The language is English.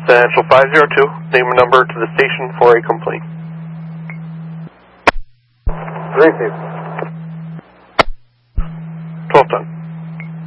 Central 502, name and number to the station for a complaint. Receive.